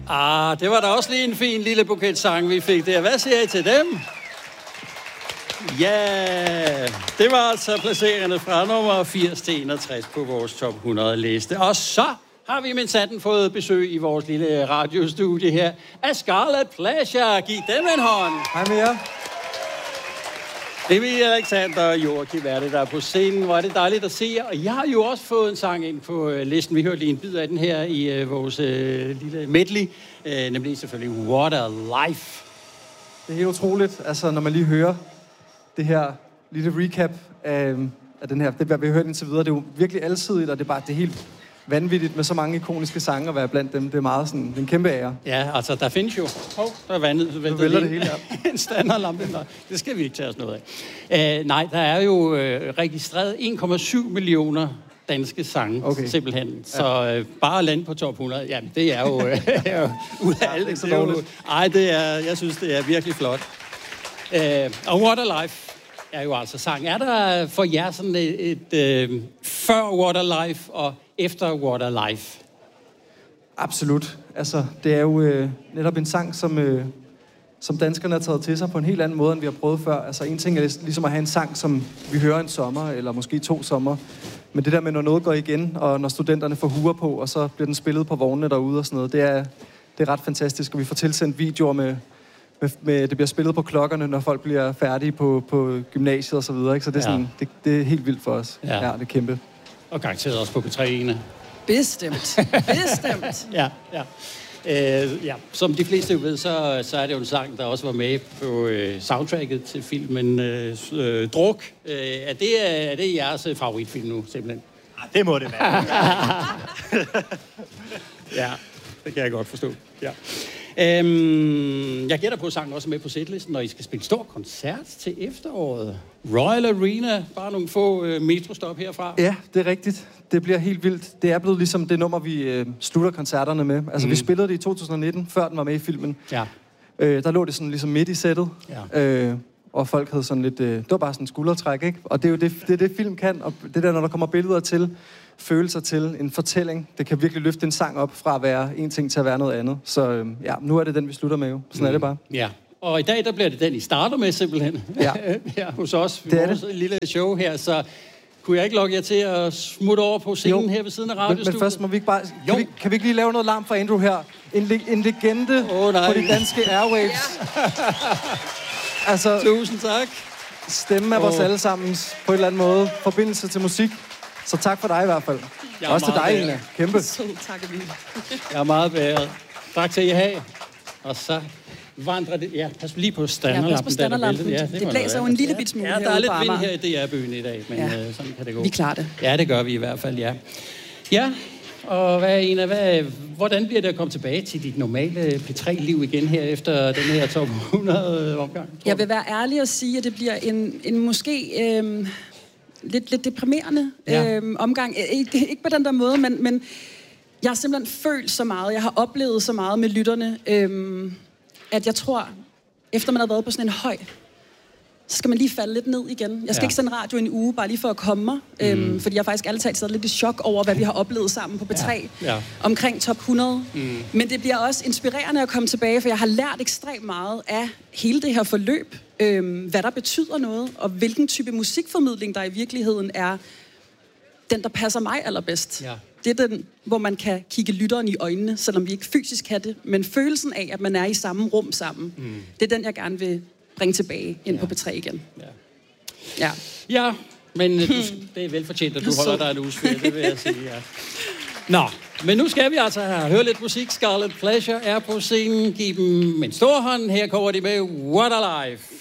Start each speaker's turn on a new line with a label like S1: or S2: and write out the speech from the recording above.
S1: Det var da også lige en fin lille buket sang, vi fik der. Hvad siger I til dem? Ja, det var altså placeringerne fra nummer 80 til 61 på vores top 100 liste. Og så har vi med sanden fået besøg i vores lille radiostudie her af Scarlet Pleasure. Giv dem en hånd.
S2: Hej med jer.
S1: Det er Alexander og Joachim, er det, der er på scenen. Hvor er det dejligt at se jer. Og jeg har jo også fået en sang ind på listen. Vi hørte lige en bid af den her i vores lille medley. Nemlig selvfølgelig What a Life.
S2: Det er helt utroligt, altså når man lige hører det her lille recap af den her, det vi har hørt indtil videre. Det er jo virkelig alsidigt, og det er helt vanvittigt med så mange ikoniske sange at være blandt dem. Det er meget sådan en kæmpe ære.
S1: Ja, altså der findes jo... der er vandet.
S2: Du vælter det hele her.
S1: En standardlampe. Det skal vi ikke tage os noget af. Nej, der er jo registreret 1,7 millioner danske sange, simpelthen. Så bare at lande på top 100, jamen det er jo ud af alt. Jeg synes, det er virkelig flot. Og What a Life er jo altså sang. Er der for jer sådan et før What a Life og efter What a Life?
S2: Absolut. Altså, det er jo netop en sang, som danskerne har taget til sig på en helt anden måde, end vi har prøvet før. Altså, en ting er ligesom at have en sang, som vi hører en sommer, eller måske 2 sommer. Men det der med, når noget går igen, og når studenterne får huer på, og så bliver den spillet på vognene derude og sådan noget, det er ret fantastisk. Og vi får tilsendt videoer med det bliver spillet på klokkerne, når folk bliver færdige på gymnasiet og så videre, ikke? Så det er sådan, det er helt vildt for os. Ja, det er kæmpe.
S1: Og garanteret også på P3'ene.
S3: Bestemt.
S1: Ja. Som de fleste jo ved, så er det jo en sang, der også var med på soundtracket til filmen Druk. Er det jeres favoritfilm nu, simpelthen?
S4: Det må det være.
S1: Ja, det kan jeg godt forstå. Ja. Jeg gætter på, at sangen også er med på setlisten, når I skal spille stor koncert til efteråret. Royal Arena, bare nogle få metrostop herfra.
S2: Ja, det er rigtigt. Det bliver helt vildt. Det er blevet ligesom det nummer, vi slutter koncerterne med. Altså, vi spillede det i 2019, før den var med i filmen.
S1: Ja.
S2: Der lå det sådan ligesom midt i sættet. Ja. Og folk havde sådan lidt... det var bare sådan en skuldertræk, ikke? Og det er jo det film kan. Og det der, når der kommer billeder til, følelser til, en fortælling, det kan virkelig løfte en sang op fra at være en ting til at være noget andet. Så nu er det den, vi slutter med jo. Sådan er det bare.
S1: Ja. Og i dag, der bliver det den, I starter med simpelthen. Ja. Her hos os. Det er vores lille show her, så... Kunne jeg ikke lokke jer til at smutte over på scenen her ved siden af radiostudiet?
S2: Men først må vi ikke bare... Kan vi ikke lige lave noget larm for Andrew her? En legende på de danske airwaves. Altså,
S1: tusind tak.
S2: Stemme af vores allesammens på en eller anden måde. Forbindelse til musik. Så tak for dig i hvert fald. Også til dig, Ina. Kæmpe.
S3: Tak, Emil.
S1: Jeg er meget bæret. Tak til jer have. Og så vandrer det... Ja, pas lige på standerlampen.
S3: Ja, pas på standerlampen. Det blæser jo en lille bit smule.
S1: Ja, der er lidt vind her i DR-byen i dag, men sådan kan det gå.
S3: Vi klarer det.
S1: Ja, det gør vi i hvert fald, ja. Ja, og hvordan bliver det at komme tilbage til dit normale P3-liv igen her efter den her top 100 omgang?
S3: Jeg vil være ærlig og sige, at det bliver en måske lidt deprimerende omgang. Ikke på den der måde, men jeg har simpelthen følt så meget. Jeg har oplevet så meget med lytterne, at jeg tror, efter man har været på sådan en høj, så skal man lige falde lidt ned igen. Jeg skal ikke sende radio en uge, bare lige for at komme mig. Fordi jeg faktisk alle talt sidder lidt i chok over, hvad vi har oplevet sammen på P3 omkring top 100. Men det bliver også inspirerende at komme tilbage, for jeg har lært ekstremt meget af hele det her forløb. Hvad der betyder noget, og hvilken type musikformidling, der i virkeligheden er den, der passer mig allerbedst. Ja. Det er den, hvor man kan kigge lytteren i øjnene, selvom vi ikke fysisk kan det. Men følelsen af, at man er i samme rum sammen, det er den, jeg gerne vil bringe tilbage ind på P3 igen.
S1: Ja, men det er velfortjent, at du holder dig en uges ferie, det vil jeg sige, ja. Nå, men nu skal vi altså høre lidt musik. Scarlet Pleasure er på scenen. Giv dem en stor hånd. Her kommer de med What a Life.